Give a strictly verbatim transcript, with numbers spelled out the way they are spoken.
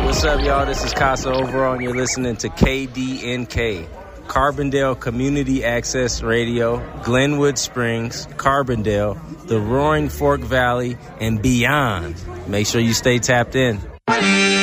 What's up, y'all? This is Casa Overall, and you're listening to K D N K, Carbondale Community Access Radio, Glenwood Springs, Carbondale, the Roaring Fork Valley, and beyond. Make sure you stay tapped in.